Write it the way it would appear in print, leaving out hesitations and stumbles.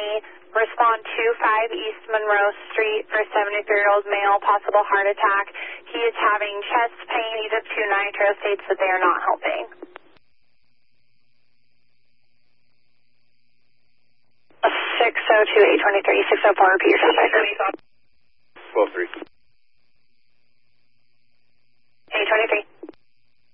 Respond 25 East Monroe Street for 73-year-old male, possible heart attack. He is having chest pain. He's up to nitro, states that they are not helping. 602-823, 604, repeat yourself. 12-3. 823.